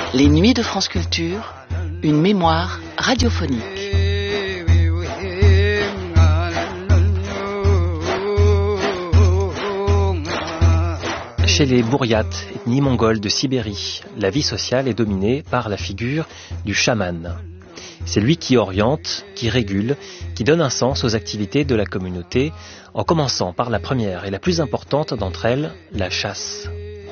Les Nuits de France Culture, une mémoire radiophonique. Chez les Buriats, ethnie mongole de Sibérie, la vie sociale est dominée par la figure du chaman. C'est lui qui oriente, qui régule, qui donne un sens aux activités de la communauté, en commençant par la première et la plus importante d'entre elles, la chasse.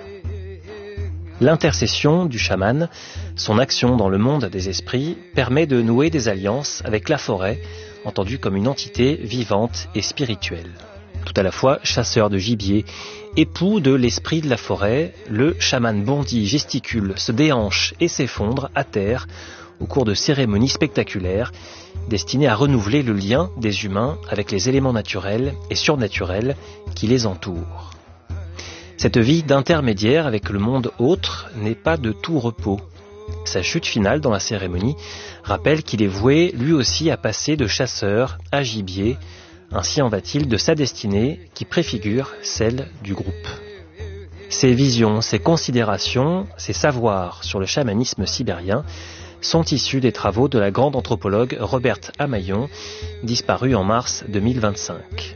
L'intercession du chaman, son action dans le monde des esprits, permet de nouer des alliances avec la forêt, entendue comme une entité vivante et spirituelle. Tout à la fois chasseur de gibier, époux de l'esprit de la forêt, le chaman bondit, gesticule, se déhanche et s'effondre à terre au cours de cérémonies spectaculaires destinées à renouveler le lien des humains avec les éléments naturels et surnaturels qui les entourent. Cette vie d'intermédiaire avec le monde autre n'est pas de tout repos. Sa chute finale dans la cérémonie rappelle qu'il est voué lui aussi à passer de chasseur à gibier. Ainsi en va-t-il de sa destinée qui préfigure celle du groupe. Ses visions, ses considérations, ses savoirs sur le chamanisme sibérien sont issus des travaux de la grande anthropologue Roberte Amaillon, disparue en mars 2025.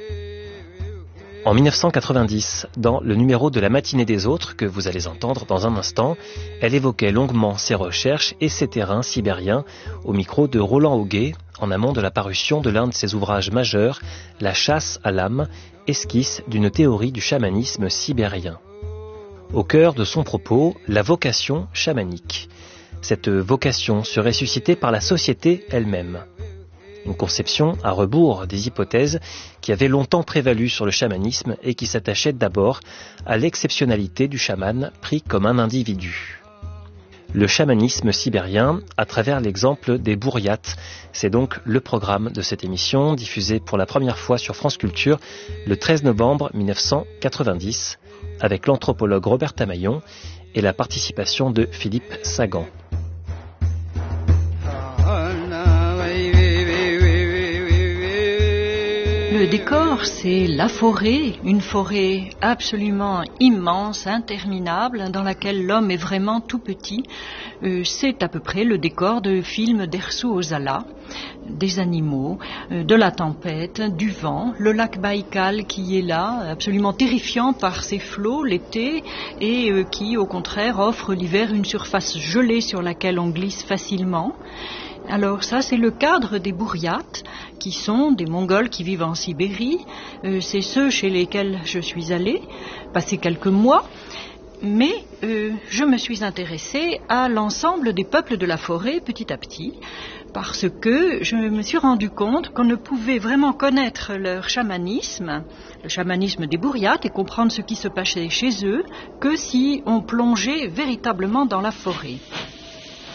En 1990, dans le numéro de la Matinée des Autres, que vous allez entendre dans un instant, elle évoquait longuement ses recherches et ses terrains sibériens au micro de Roland Auguet, en amont de la parution de l'un de ses ouvrages majeurs, La chasse à l'âme, esquisse d'une théorie du chamanisme sibérien. Au cœur de son propos, la vocation chamanique. Cette vocation serait suscitée par la société elle-même. Une conception à rebours des hypothèses qui avaient longtemps prévalu sur le chamanisme et qui s'attachait d'abord à l'exceptionnalité du chaman pris comme un individu. Le chamanisme sibérien à travers l'exemple des Buriats, c'est donc le programme de cette émission diffusée pour la première fois sur France Culture le 13 novembre 1990 avec l'anthropologue Roberte Amaillon et la participation de Philippe Sagan. Le décor, c'est la forêt, une forêt absolument immense, interminable, dans laquelle l'homme est vraiment tout petit. C'est à peu près le décor de films d'Ersu Ozala, des animaux, de la tempête, du vent, le lac Baïkal qui est là, absolument terrifiant par ses flots l'été et qui, au contraire, offre l'hiver une surface gelée sur laquelle on glisse facilement. Alors ça, c'est le cadre des Buriats, qui sont des Mongols qui vivent en Sibérie. C'est ceux chez lesquels je suis allée, passer quelques mois. Mais je me suis intéressée à l'ensemble des peuples de la forêt petit à petit, parce que je me suis rendu compte qu'on ne pouvait vraiment connaître leur chamanisme, le chamanisme des Buriats, et comprendre ce qui se passait chez eux, que si on plongeait véritablement dans la forêt.